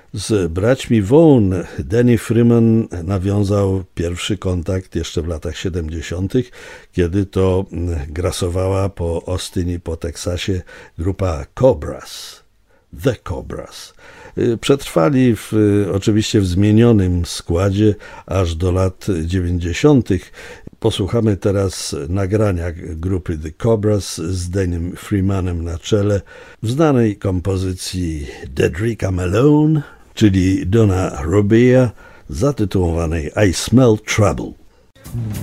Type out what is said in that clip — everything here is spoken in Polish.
Z braćmi Vaughan Danny Freeman nawiązał pierwszy kontakt jeszcze w latach 70., kiedy to grasowała po Austin i po Teksasie grupa Cobras, The Cobras. Przetrwali oczywiście w zmienionym składzie aż do lat 90. Posłuchamy teraz nagrania grupy The Cobras z Danym Freemanem na czele w znanej kompozycji Dedrica Malone, czyli Donna Robea, zatytułowanej I Smell Trouble.